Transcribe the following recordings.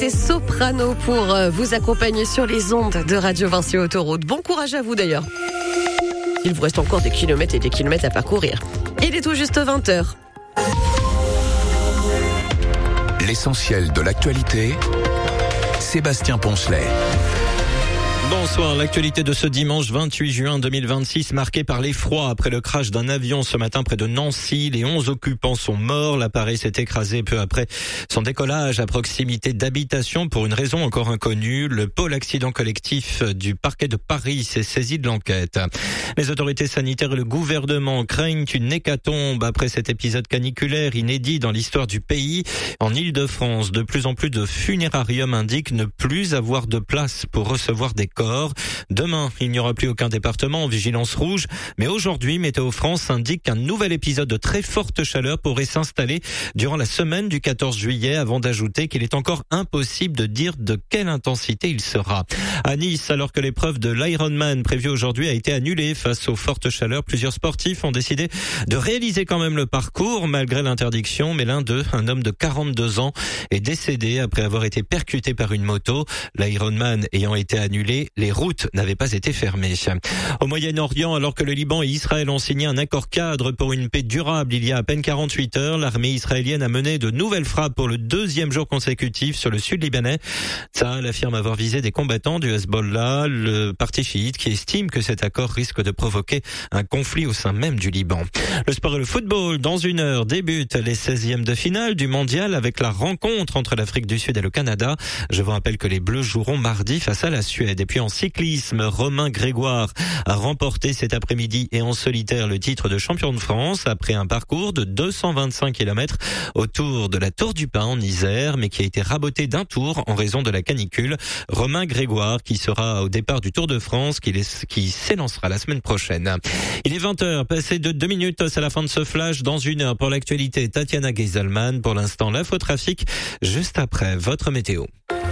et soprano pour vous accompagner sur les ondes de Radio Vinci Autoroute. Bon courage à vous d'ailleurs. Il vous reste encore des kilomètres et des kilomètres à parcourir. Il est tout juste 20h. L'essentiel de l'actualité, Sébastien Poncelet. Bonsoir, l'actualité de ce dimanche 28 juin 2026 marquée par l'effroi après le crash d'un avion ce matin près de Nancy. Les 11 occupants sont morts. L'appareil s'est écrasé peu après son décollage à proximité d'habitations pour une raison encore inconnue. Le pôle accident collectif du parquet de Paris s'est saisi de l'enquête. Les autorités sanitaires et le gouvernement craignent une hécatombe après cet épisode caniculaire inédit dans l'histoire du pays. En Île-de-France, de plus en plus de funérariums indiquent ne plus avoir de place pour recevoir des corps. Demain, il n'y aura plus aucun département en vigilance rouge, mais aujourd'hui, Météo France indique qu'un nouvel épisode de très forte chaleur pourrait s'installer durant la semaine du 14 juillet, avant d'ajouter qu'il est encore impossible de dire de quelle intensité il sera. À Nice, alors que l'épreuve de l'Ironman prévue aujourd'hui a été annulée face aux fortes chaleurs, plusieurs sportifs ont décidé de réaliser quand même le parcours malgré l'interdiction, mais l'un d'eux, un homme de 42 ans, est décédé après avoir été percuté par une moto. L'Ironman ayant été annulé, les routes n'avaient pas été fermées. Au Moyen-Orient, alors que le Liban et Israël ont signé un accord cadre pour une paix durable il y a à peine 48 heures, l'armée israélienne a mené de nouvelles frappes pour le deuxième jour consécutif sur le sud libanais. Tsahal affirme avoir visé des combattants du Hezbollah, le parti chiite qui estime que cet accord risque de provoquer un conflit au sein même du Liban. Le sport et le football, dans une heure, débutent les 16e de finale du mondial avec la rencontre entre l'Afrique du Sud et le Canada. Je vous rappelle que les Bleus joueront mardi face à la Suède. Et puis en cyclisme, Romain Grégoire a remporté cet après-midi et en solitaire le titre de champion de France après un parcours de 225 km autour de la Tour du Pin en Isère, mais qui a été raboté d'un tour en raison de la canicule. Romain Grégoire qui sera au départ du Tour de France qui s'élancera la semaine prochaine. Il est 20h, passé de 2 minutes, c'est la fin de ce flash. Dans une heure pour l'actualité, Tatiana Geiselman. Pour l'instant, l'infotrafic, juste après votre météo.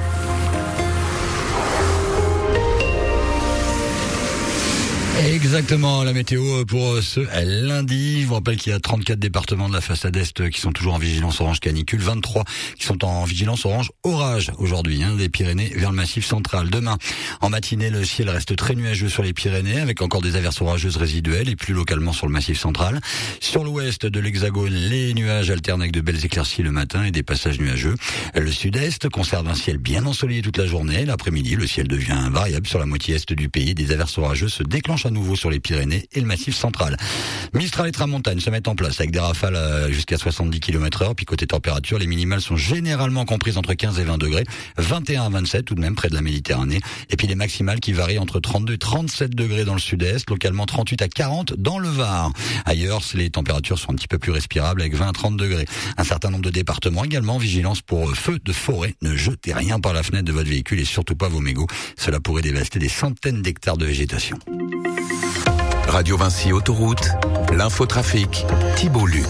Exactement, la météo pour ce lundi. Je vous rappelle qu'il y a 34 départements de la façade Est qui sont toujours en vigilance orange canicule, 23 qui sont en vigilance orange orage aujourd'hui, des Pyrénées vers le Massif central. Demain, en matinée, le ciel reste très nuageux sur les Pyrénées avec encore des averses orageuses résiduelles et plus localement sur le Massif central. Sur l'ouest de l'Hexagone, les nuages alternent avec de belles éclaircies le matin et des passages nuageux. Le sud-est conserve un ciel bien ensoleillé toute la journée. L'après-midi, le ciel devient variable sur la moitié est du pays. Des averses orageuses se déclenchent à nouveau sur les Pyrénées et le Massif central. Mistral et tramontane se mettent en place avec des rafales jusqu'à 70 km/h. Puis côté température, les minimales sont généralement comprises entre 15 et 20 degrés, 21 à 27 tout de même près de la Méditerranée. Et puis les maximales qui varient entre 32 et 37 degrés dans le sud-est, localement 38 à 40 dans le Var. Ailleurs, les températures sont un petit peu plus respirables avec 20 à 30 degrés. Un certain nombre de départements également en vigilance pour feux de forêt. Ne jetez rien par la fenêtre de votre véhicule et surtout pas vos mégots. Cela pourrait dévaster des centaines d'hectares de végétation. Radio Vinci Autoroute, l'infotrafic, Thibault Luc.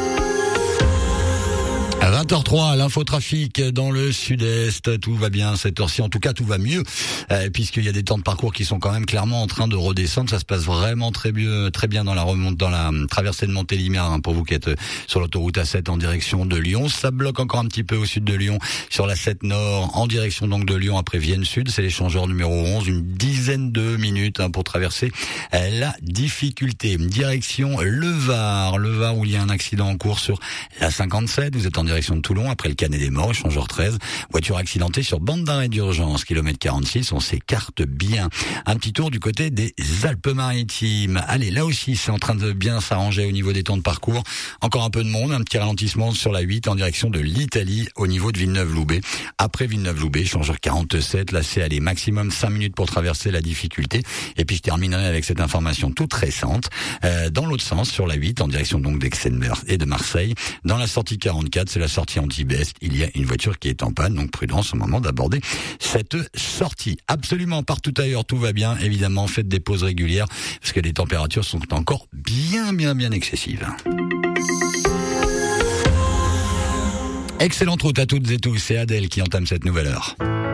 À 20h03, l'infotrafic dans le sud-est, tout va bien cette heure-ci, en tout cas tout va mieux, puisqu'il y a des temps de parcours qui sont quand même clairement en train de redescendre. Ça se passe vraiment très bien dans la traversée de Montélimar, pour vous qui êtes sur l'autoroute A7 en direction de Lyon. Ça bloque encore un petit peu au sud de Lyon, sur la 7 Nord, en direction donc de Lyon après Vienne Sud. C'est l'échangeur numéro 11, une dizaine de minutes pour traverser la difficulté. Direction le Var où il y a un accident en cours sur la 57. Vous êtes en direction de Toulon, après le Canet des Morts, échangeur 13. Voiture accidentée sur bande d'arrêt d'urgence, kilomètre 46, on s'écarte bien. Un petit tour du côté des Alpes-Maritimes. Allez, là aussi, c'est en train de bien s'arranger au niveau des temps de parcours. Encore un peu de monde, un petit ralentissement sur la 8 en direction de l'Italie, au niveau de Villeneuve-Loubet. Après Villeneuve-Loubet, échangeur 47, là c'est aller maximum 5 minutes pour traverser la difficulté. Et puis je terminerai avec cette information toute récente. Dans l'autre sens, sur la 8, en direction donc d'Aix et de Marseille, dans la sortie 44, c'est la sortie anti-Best. Il y a une voiture qui est en panne, donc prudence au moment d'aborder cette sortie. Absolument partout ailleurs, tout va bien. Évidemment, faites des pauses régulières, parce que les températures sont encore bien excessives. Excellente route à toutes et tous. C'est Adèle qui entame cette nouvelle heure.